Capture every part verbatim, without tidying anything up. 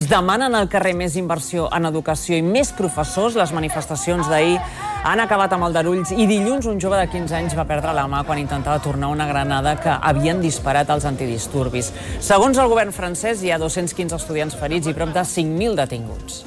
demanen al carrer més inversió en educació i més professors. Les manifestacions d'ahir han acabat amb aldarulls i dilluns un jove de quinze anys va perdre la mà quan intentava tornar una granada que havien disparat els antidisturbis. Segons el govern francès, hi ha dos-cents quinze estudiants ferits i prop de cinc mil detinguts.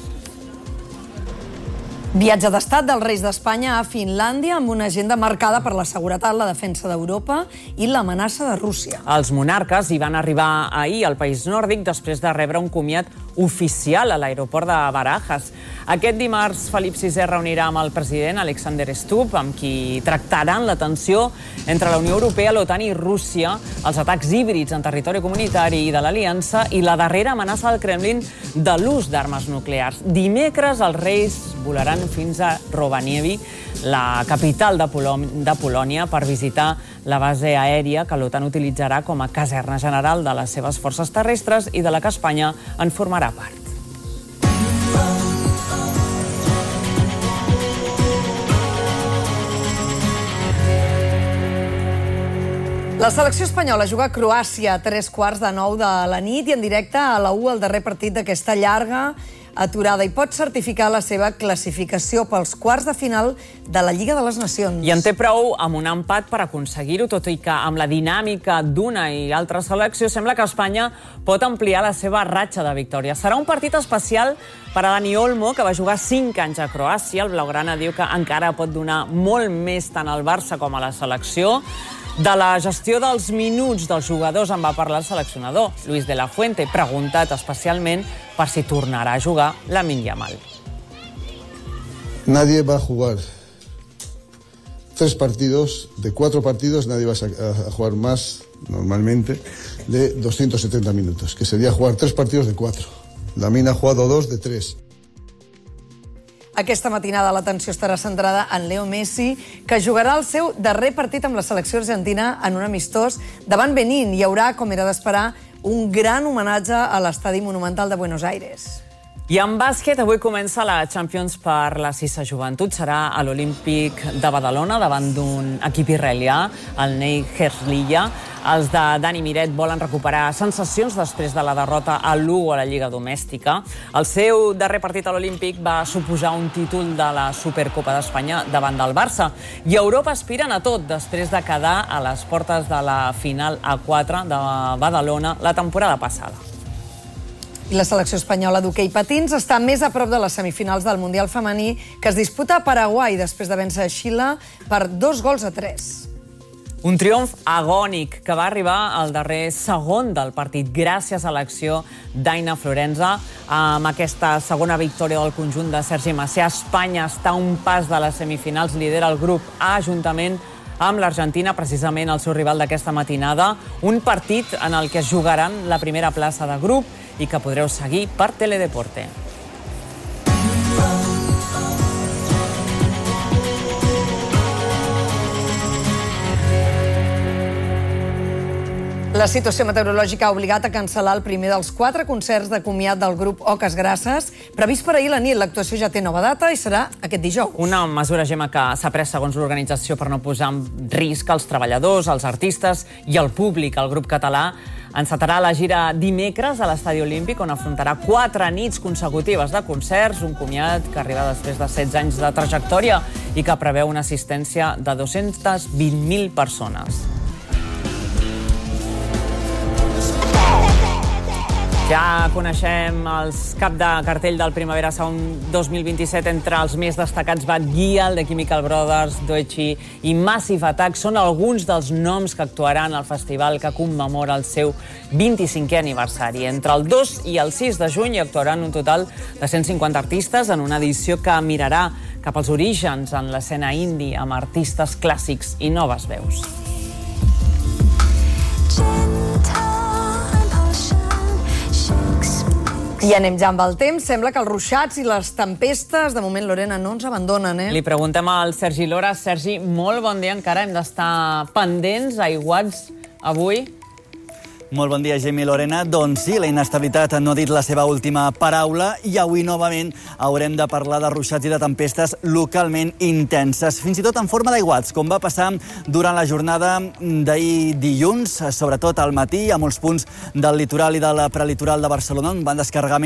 Viatge d'estat dels reis d'Espanya a Finlàndia amb una agenda marcada per la seguretat, la defensa d'Europa i l'amenaça de Rússia. Els monarques hi van arribar ahir al país nòrdic després de rebre un comiat oficial a l'aeroport de Barajas. Aquest dimarts, Felip sisè reunirà amb el president Alexander Stubb, amb qui tractaran la tensió entre la Unió Europea, l'OTAN i Rússia, els atacs híbrids en territori comunitari i de l'Aliança i la darrera amenaça del Kremlin de l'ús d'armes nuclears. Dimecres, els reis volaran fins a Rovaniemi, la capital de, Polò de Polònia, per visitar la base aèria que l'OTAN utilitzarà com a caserna general de les seves forces terrestres i de la que Espanya en formarà part. La selecció espanyola juga a Croàcia a tres quarts de nou de la nit i en directe a la u el darrer partit d'aquesta llarga aturada i pot certificar la seva classificació pels quarts de final de la Lliga de les Nacions. I en té prou amb un empat per aconseguir-ho, tot i que amb la dinàmica d'una i altra selecció sembla que Espanya pot ampliar la seva ratxa de victòries. Serà un partit especial per a Dani Olmo, que va jugar cinc anys a Croàcia. El blaugrana diu que encara pot donar molt més tant al Barça com a la selecció. De la gestió dels minuts dels jugadors en va parlar el seleccionador, Luis de la Fuente, preguntat especialment per si tornarà a jugar Lamine Yamal. Nadie va a jugar tres partidos, de cuatro partidos nadie va a jugar más normalmente de doscientos setenta minutos, que sería jugar tres partidos de cuatro. Lamine ha jugado dos de tres. Aquesta matinada l'atenció estarà centrada en Leo Messi, que jugarà el seu darrer partit amb la selecció argentina en un amistós davant Benín. Hi haurà, com era d'esperar, un gran homenatge a l'Estadi Monumental de Buenos Aires. I en bàsquet, avui comença la Champions per la Sisa Joventut. Serà a l'Olímpic de Badalona davant d'un equip israelià, el Ney Herzliya. Els de Dani Miret volen recuperar sensacions després de la derrota a Lugo a la Lliga Domèstica. El seu darrer partit a l'Olímpic va suposar un títol de la Supercopa d'Espanya davant del Barça. I Europa aspiren a tot després de quedar a les portes de la final A quatre de Badalona la temporada passada. I la selecció espanyola d'hoquei patins està més a prop de les semifinals del Mundial femení, que es disputa a Paraguai després de vèncer a Xile per dos gols a tres. Un triomf agònic que va arribar al darrer segon del partit gràcies a l'acció d'Aina Florenza. Amb aquesta segona victòria del conjunt de Sergi Macià, Espanya està a un pas de les semifinals, lidera el grup A juntament amb l'Argentina, precisament el seu rival d'aquesta matinada. Un partit en el que es jugaran la primera plaça de grup i que podreu seguir per Teledeporte. La situació meteorològica ha obligat a cancel·lar el primer dels quatre concerts de comiat del grup Oques Grasses. Previst per ahir la nit, l'actuació ja té nova data i serà aquest dijous. Una mesura, Gemma, que s'ha pres segons l'organització per no posar en risc els treballadors, els artistes i el públic. El grup català encetarà la gira dimecres a l'Estadi Olímpic, on afrontarà quatre nits consecutives de concerts, un comiat que arriba després de setze anys de trajectòria i que preveu una assistència de dos-centes vint mil persones. Ja coneixem els cap de cartell del Primavera Sound dos mil vint-i-set. Entre els més destacats Bad Gyal, The Chemical Brothers, Doechii i Massive Attack són alguns dels noms que actuaran al festival que commemora el seu vint-i-cinquè aniversari. Entre el dos i el sis de juny hi actuaran un total de cent cinquanta artistes en una edició que mirarà cap als orígens en l'escena indie amb artistes clàssics i noves veus. I anem ja amb el temps. Sembla que els ruixats i les tempestes, de moment, Lorena, no ens abandonen, eh? Li preguntem al Sergi Lora. Sergi, molt bon dia. Encara hem d'estar pendents, aiguats, avui? Molt bon dia, Gemma i Lorena. Doncs sí, la inestabilitat no ha dit la seva última paraula i avui, novament, haurem de parlar de ruixats i de tempestes localment intenses, fins i tot en forma d'aiguats, com va passar durant la jornada d'ahir dilluns, sobretot al matí, a molts punts del litoral i del prelitoral de Barcelona, on van descarregar